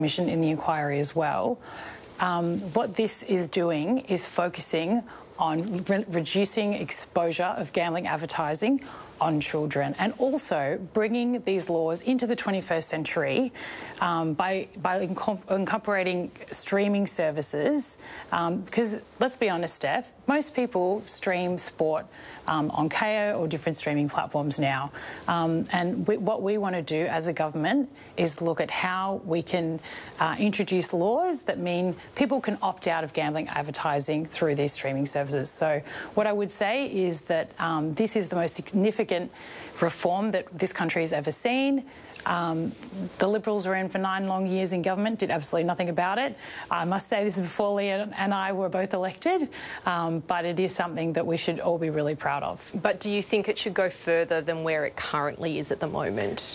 Commission in the inquiry as well. What this is doing is focusing on reducing exposure of gambling advertising on children, and also bringing these laws into the 21st century by incorporating streaming services. Because let's be honest, Steph, most people stream sport on Kayo or different streaming platforms now. And what we want to do as a government is look at how we can introduce laws that mean people can opt out of gambling advertising through these streaming services. So what I would say is that this is the most significant reform that this country has ever seen. The Liberals were in for 9 long years in government, did absolutely nothing about it. I must say this is before Leon and I were both elected, but it is something that we should all be really proud of. But do you think it should go further than where it currently is at the moment?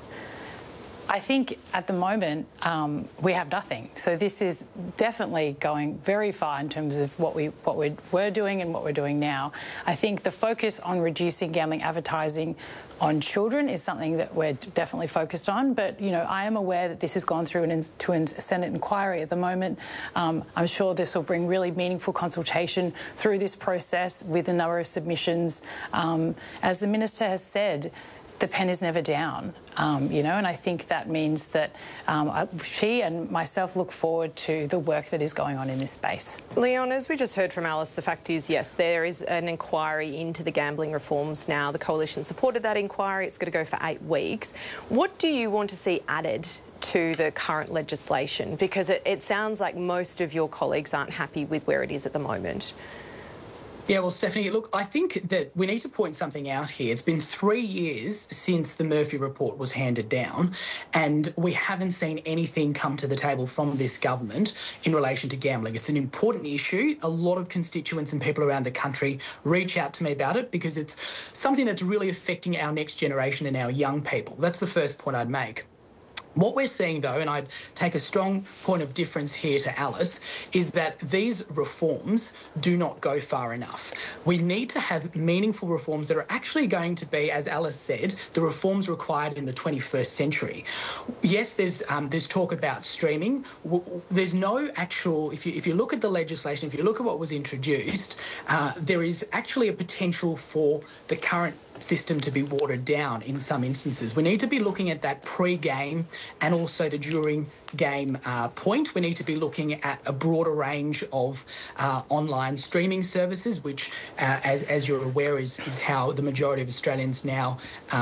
I think at the moment we have nothing. So this is definitely going very far in terms of what we were doing and what we're doing now. I think the focus on reducing gambling advertising on children is something that we're definitely focused on. But, you know, I am aware that this has gone through to a Senate inquiry at the moment. I'm sure this will bring really meaningful consultation through this process with a number of submissions. As the Minister has said, the pen is never down, you know, and I think that means that she and myself look forward to the work that is going on in this space. Leon, as we just heard from Alice, the fact is, yes, there is an inquiry into the gambling reforms now. The Coalition supported that inquiry. It's going to go for 8 weeks. What do you want to see added to the current legislation? Because it sounds like most of your colleagues aren't happy with where it is at the moment. Yeah, well, Stephanie, look, I think that we need to point something out here. It's been 3 years since the Murphy report was handed down, and we haven't seen anything come to the table from this government in relation to gambling. It's an important issue. A lot of constituents and people around the country reach out to me about it because it's something that's really affecting our next generation and our young people. That's the first point I'd make. What we're seeing, though, and I'd take a strong point of difference here to Alice, is that these reforms do not go far enough. We need to have meaningful reforms that are actually going to be, as Alice said, the reforms required in the 21st century. Yes, there's talk about streaming. There's no actual, if you look at the legislation, if you look at what was introduced, there is actually a potential for the current system to be watered down in some instances. We need to be looking at that pre-game and also the during game point. We need to be looking at a broader range of online streaming services, which, as you're aware, is how the majority of Australians now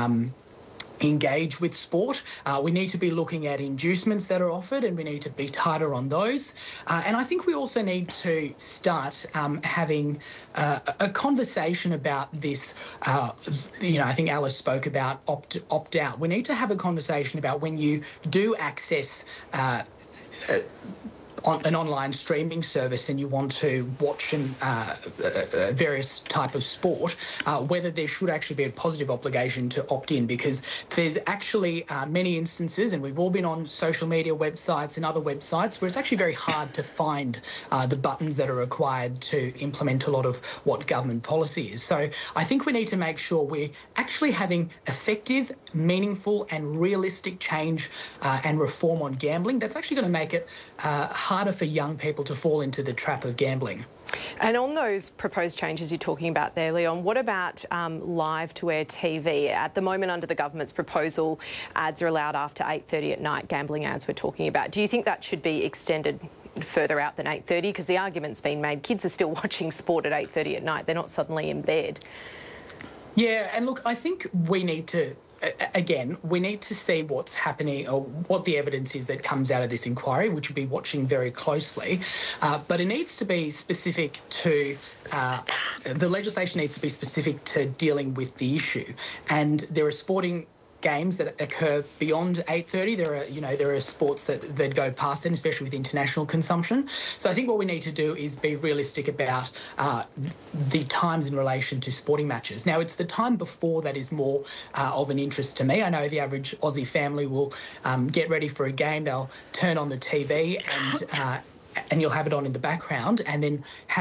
engage with sport. We need to be looking at inducements that are offered, and we need to be tighter on those. And I think we also need to start having a conversation about this. You know, I think Alice spoke about opt out. We need to have a conversation about when you do access on an online streaming service and you want to watch various type of sport, whether there should actually be a positive obligation to opt in, because there's actually many instances, and we've all been on social media websites and other websites, where it's actually very hard to find the buttons that are required to implement a lot of what government policy is. So I think we need to make sure we're actually having effective, meaningful and realistic change and reform on gambling. That's actually going to make it harder for young people to fall into the trap of gambling. And on those proposed changes you're talking about there, Leon, what about live-to-air TV? At the moment, under the government's proposal, ads are allowed after 8:30 at night, gambling ads we're talking about. Do you think that should be extended further out than 8:30? Because the argument's been made, kids are still watching sport at 8:30 at night. They're not suddenly in bed. Yeah, and look, I think we need to, again, we need to see what's happening or what the evidence is that comes out of this inquiry, which we'll be watching very closely. But it needs to be specific to, the legislation needs to be specific to dealing with the issue. And there are sporting games that occur beyond 8:30. There are sports that go past then, especially with international consumption. So I think what we need to do is be realistic about the times in relation to sporting matches. Now, it's the time before that is more of an interest to me. I know the average Aussie family will get ready for a game. They'll turn on the TV and you'll have it on in the background and then have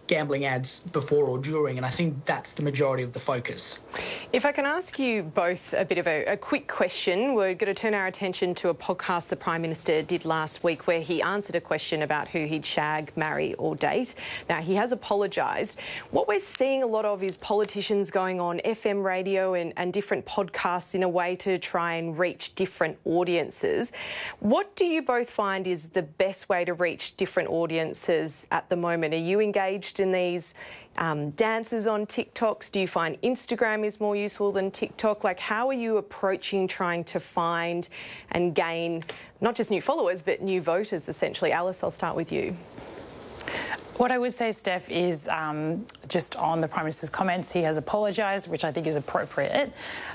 gambling ads before or during, and I think that's the majority of the focus. If I can ask you both a bit of a quick question, we're going to turn our attention to a podcast the Prime Minister did last week where he answered a question about who he'd shag, marry or date. Now, he has apologised. What we're seeing a lot of is politicians going on FM radio and different podcasts in a way to try and reach different audiences. What do you both find is the best way to reach different audiences at the moment? Are you engaged in these dances on TikToks? Do you find Instagram is more useful than TikTok? Like, how are you approaching trying to find and gain not just new followers, but new voters, essentially? Alice, I'll start with you. What I would say, Steph, is just on the Prime Minister's comments, he has apologised, which I think is appropriate.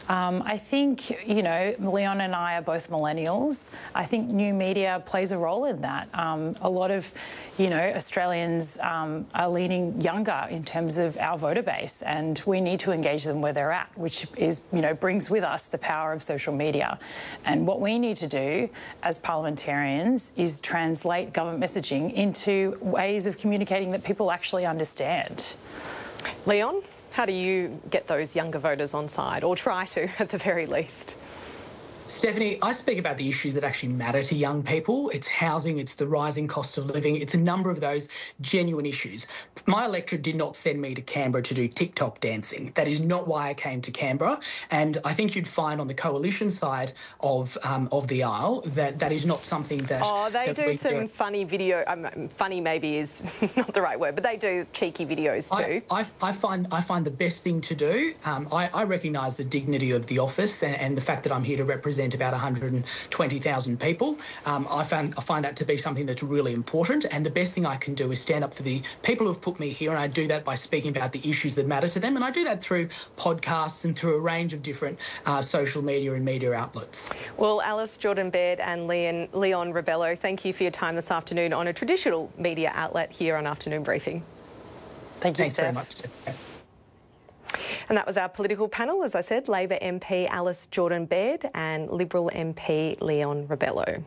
I think, you know, Leon and I are both millennials. I think new media plays a role in that. A lot of, you know, Australians are leaning younger in terms of our voter base, and we need to engage them where they're at, which is, you know, brings with us the power of social media. And what we need to do as parliamentarians is translate government messaging into ways of communicating that people actually understand. Leon, how do you get those younger voters on side, or try to at the very least? Stephanie, I speak about the issues that actually matter to young people. It's housing, it's the rising cost of living, it's a number of those genuine issues. My electorate did not send me to Canberra to do TikTok dancing. That is not why I came to Canberra. And I think you'd find on the coalition side of the aisle that that is not something that... Oh, they do some funny video. Funny maybe is not the right word, but they do cheeky videos too. I find the best thing to do. I recognise the dignity of the office and the fact that I'm here to represent about 120,000 people. I find that to be something that's really important, and the best thing I can do is stand up for the people who've put me here, and I do that by speaking about the issues that matter to them, and I do that through podcasts and through a range of different social media and media outlets. Well, Alice Jordan-Baird and Leon Rebello, thank you for your time this afternoon on a traditional media outlet here on Afternoon Briefing. Thank you, Thanks Steph. very much, Steph. And that was our political panel, as I said, Labor MP Alice Jordan-Baird and Liberal MP Leon Rebello.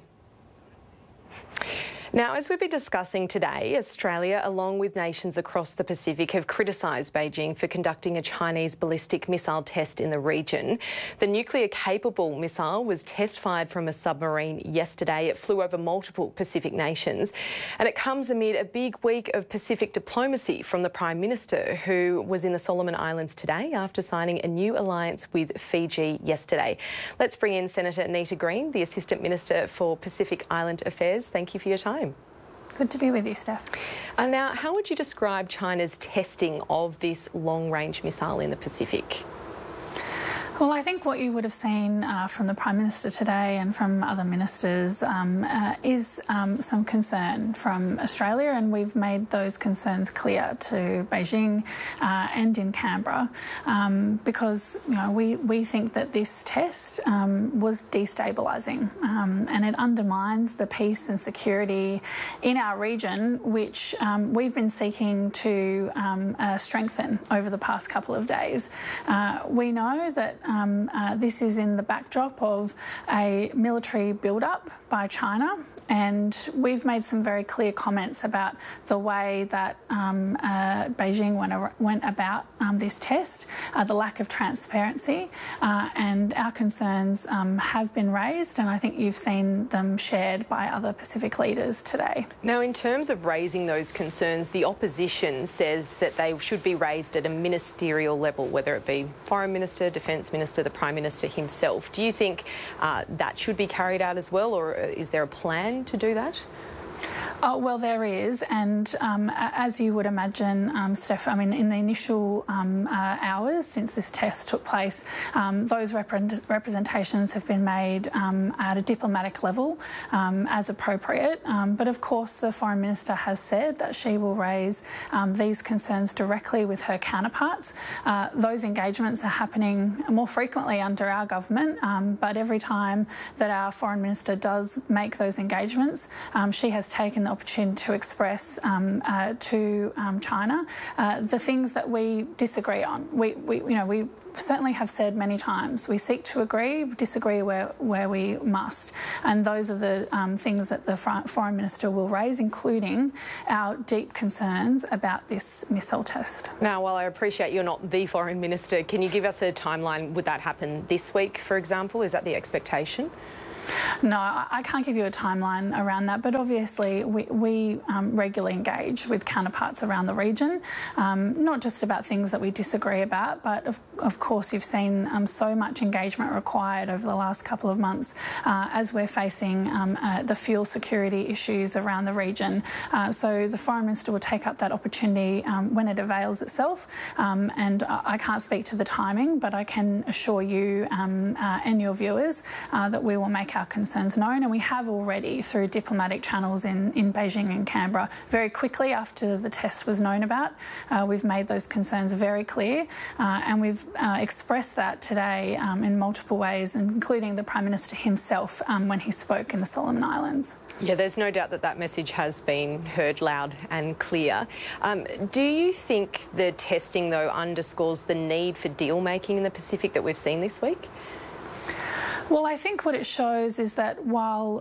Now, as we've been discussing today, Australia, along with nations across the Pacific, have criticised Beijing for conducting a Chinese ballistic missile test in the region. The nuclear-capable missile was test-fired from a submarine yesterday. It flew over multiple Pacific nations, and it comes amid a big week of Pacific diplomacy from the Prime Minister, who was in the Solomon Islands today after signing a new alliance with Fiji yesterday. Let's bring in Senator Anita Green, the Assistant Minister for Pacific Island Affairs. Thank you for your time. Good to be with you, Steph. Now, how would you describe China's testing of this long-range missile in the Pacific? Well, I think what you would have seen from the Prime Minister today and from other ministers is some concern from Australia, and we've made those concerns clear to Beijing and in Canberra because, you know, we think that this test was destabilising and it undermines the peace and security in our region, which we've been seeking to strengthen over the past couple of days. We know that this is in the backdrop of a military build-up by China, and we've made some very clear comments about the way that Beijing went about this test, the lack of transparency, and our concerns have been raised, and I think you've seen them shared by other Pacific leaders today. Now, in terms of raising those concerns, the opposition says that they should be raised at a ministerial level, whether it be Foreign Minister, Defence Minister, the Prime Minister himself. Do you think that should be carried out as well, or is there a plan to do that? Well, there is, and as you would imagine, Steph, I mean, in the initial hours since this test took place, those representations have been made at a diplomatic level as appropriate. But of course, the Foreign Minister has said that she will raise these concerns directly with her counterparts. Those engagements are happening more frequently under our government, but every time that our Foreign Minister does make those engagements, she has taken the opportunity to express to China the things that we disagree on. We certainly have said many times we seek to agree, disagree where we must, and those are the things that the Foreign Minister will raise, including our deep concerns about this missile test. Now, while I appreciate you're not the Foreign Minister, can you give us a timeline? Would that happen this week, for example? Is that the expectation? No, I can't give you a timeline around that, but obviously we regularly engage with counterparts around the region, not just about things that we disagree about, but of course you've seen so much engagement required over the last couple of months as we're facing the fuel security issues around the region. So the Foreign Minister will take up that opportunity when it avails itself, and I can't speak to the timing, but I can assure you and your viewers that we will make our concerns known, and we have already through diplomatic channels in Beijing and Canberra very quickly after the test was known about. We've made those concerns very clear, and we've expressed that today in multiple ways, including the Prime Minister himself when he spoke in the Solomon Islands. Yeah, there's no doubt that that message has been heard loud and clear. Do you think the testing, though, underscores the need for deal-making in the Pacific that we've seen this week? Well, I think what it shows is that while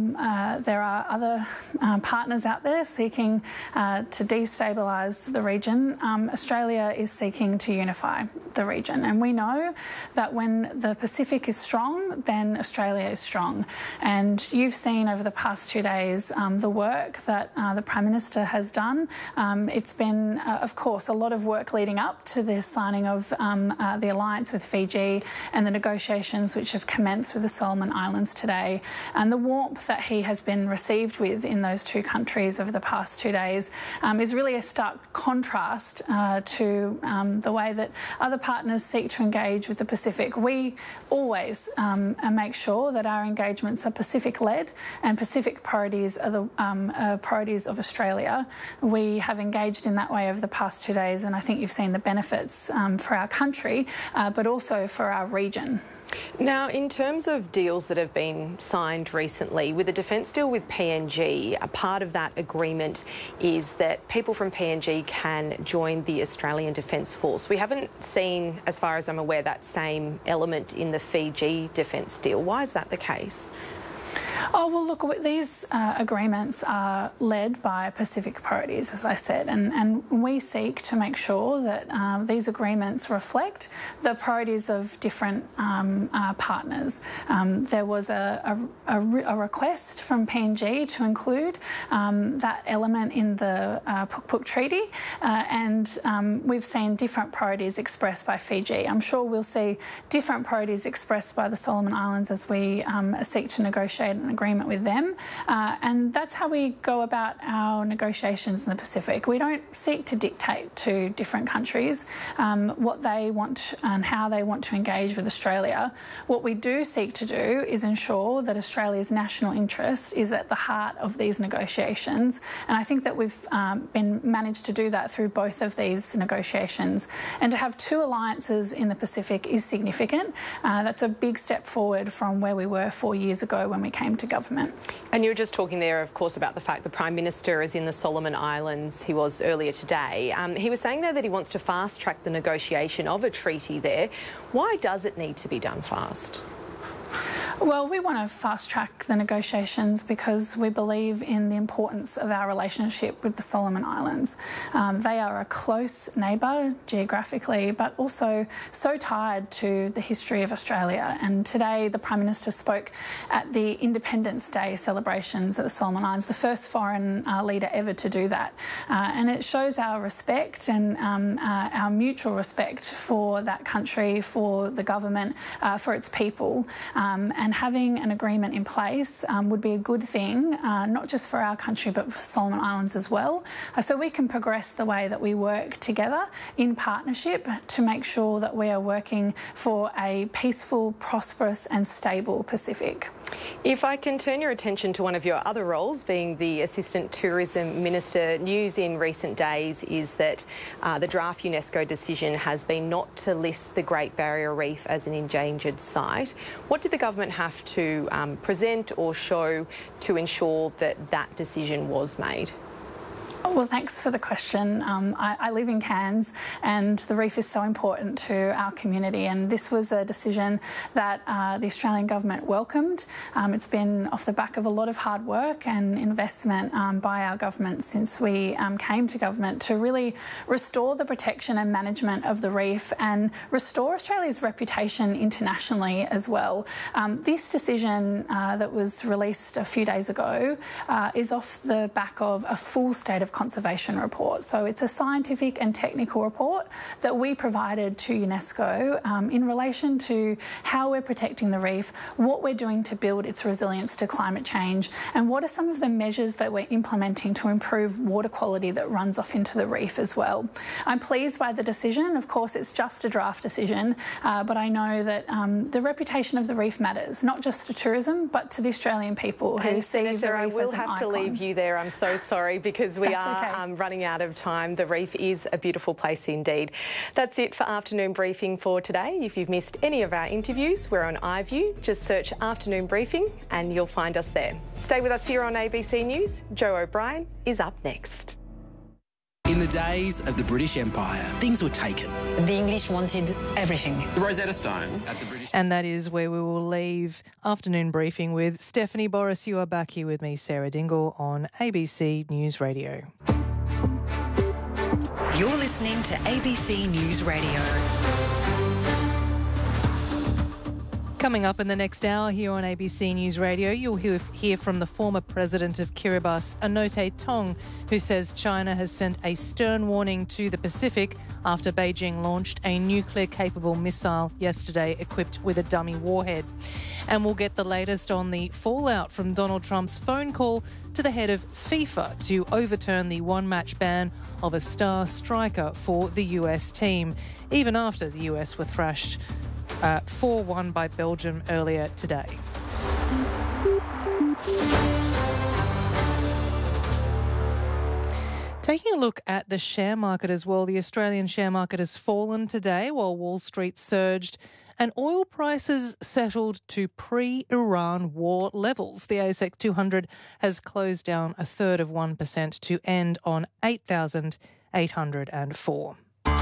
there are other partners out there seeking to destabilise the region, Australia is seeking to unify the region. And we know that when the Pacific is strong, then Australia is strong. And you've seen over the past 2 days the work that the Prime Minister has done. It's been, of course, a lot of work leading up to the signing of the alliance with Fiji and the negotiations which have commenced with the Solomon Islands today, and the warmth that he has been received with in those two countries over the past 2 days is really a stark contrast to the way that other partners seek to engage with the Pacific. We always make sure that our engagements are Pacific-led, and Pacific priorities are the priorities of Australia. We have engaged in that way over the past 2 days, and I think you've seen the benefits for our country, but also for our region. Now, in terms of deals that have been signed recently, with the defence deal with PNG, a part of that agreement is that people from PNG can join the Australian Defence Force. We haven't seen, as far as I'm aware, that same element in the Fiji defence deal. Why is that the case? Oh, well, look, these agreements are led by Pacific priorities, as I said, and we seek to make sure that these agreements reflect the priorities of different partners. There was a request from PNG to include that element in the Puk Puk Treaty, and we've seen different priorities expressed by Fiji. I'm sure we'll see different priorities expressed by the Solomon Islands as we seek to negotiate an agreement with them, and that's how we go about our negotiations in the Pacific. We don't seek to dictate to different countries what they want and how they want to engage with Australia. What we do seek to do is ensure that Australia's national interest is at the heart of these negotiations, and I think that we've managed to do that through both of these negotiations. And to have two alliances in the Pacific is significant. That's a big step forward from where we were 4 years ago when we came to government. And you were just talking there, of course, about the fact the Prime Minister is in the Solomon Islands. He was earlier today. He was saying there that he wants to fast-track the negotiation of a treaty there. Why does it need to be done fast? Well, we want to fast-track the negotiations because we believe in the importance of our relationship with the Solomon Islands. They are a close neighbour geographically, but also so tied to the history of Australia. And today the Prime Minister spoke at the Independence Day celebrations at the Solomon Islands, the first foreign leader ever to do that. And it shows our respect and our mutual respect for that country, for the government, for its people. And having an agreement in place would be a good thing, not just for our country but for Solomon Islands as well, so we can progress the way that we work together in partnership to make sure that we are working for a peaceful, prosperous and stable Pacific. If I can turn your attention to one of your other roles, being the Assistant Tourism Minister, news in recent days is that the draft UNESCO decision has been not to list the Great Barrier Reef as an endangered site. What did the government have to present or show to ensure that that decision was made? Well, thanks for the question. I live in Cairns and the reef is so important to our community, and this was a decision that the Australian government welcomed. It's been off the back of a lot of hard work and investment by our government since we came to government to really restore the protection and management of the reef and restore Australia's reputation internationally as well. This decision that was released a few days ago is off the back of a full state of conservation report. So it's a scientific and technical report that we provided to UNESCO in relation to how we're protecting the reef, what we're doing to build its resilience to climate change, and what are some of the measures that we're implementing to improve water quality that runs off into the reef as well. I'm pleased by the decision. Of course, it's just a draft decision, but I know that the reputation of the reef matters, not just to tourism, but to the Australian people who see the reef as an icon. I will have to leave you there. I'm so sorry, because we are running out of time. The reef is a beautiful place indeed. That's it for Afternoon Briefing for today. If you've missed any of our interviews, we're on iView. Just search Afternoon Briefing and you'll find us there. Stay with us here on ABC News. Joe O'Brien is up next. In the days of the British Empire, things were taken. The English wanted everything. The Rosetta Stone at the British... And that is where we will leave Afternoon Briefing with Stephanie Boris. You are back here with me, Sarah Dingle, on ABC News Radio. You're listening to ABC News Radio. Coming up in the next hour here on ABC News Radio, you'll hear from the former president of Kiribati, Anote Tong, who says China has sent a stern warning to the Pacific after Beijing launched a nuclear-capable missile yesterday equipped with a dummy warhead. And we'll get the latest on the fallout from Donald Trump's phone call to the head of FIFA to overturn the one-match ban of a star striker for the US team, even after the US were thrashed 4-1 by Belgium earlier today. Taking a look at the share market as well, the Australian share market has fallen today while Wall Street surged and oil prices settled to pre-Iran war levels. The ASX 200 has closed down 0.33% to end on 8,804.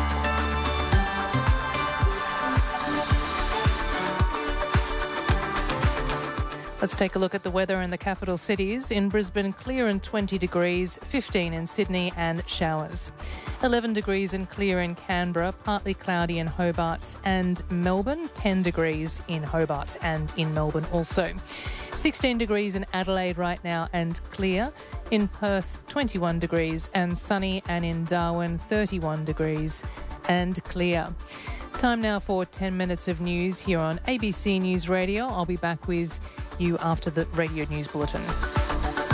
Let's take a look at the weather in the capital cities. In Brisbane, clear and 20 degrees, 15 in Sydney and showers. 11 degrees and clear in Canberra, partly cloudy in Hobart and Melbourne, 10 degrees in Hobart and in Melbourne also. 16 degrees in Adelaide right now and clear. In Perth, 21 degrees and sunny, and in Darwin, 31 degrees and clear. Time now for 10 minutes of news here on ABC News Radio. I'll be back with you after the radio news bulletin.